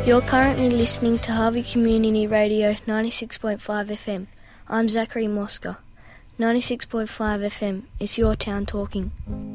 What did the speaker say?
You're currently listening to Harvey Community Radio 96.5 FM. I'm Zachary Mosca. 96.5 FM is your town talking.